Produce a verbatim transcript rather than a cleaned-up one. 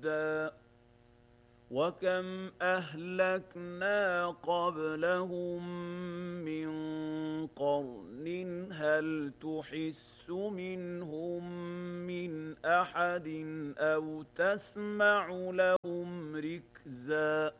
رِكْزًا وَكَمْ أَهْلَكْنَا قَبْلَهُم مِّن قَرْنٍ هَلْ تُحِسُّ مِنْهُم مِّنْ أَحَدٍ أَوْ تَسْمَعُ لَهُمْ رِكْزًا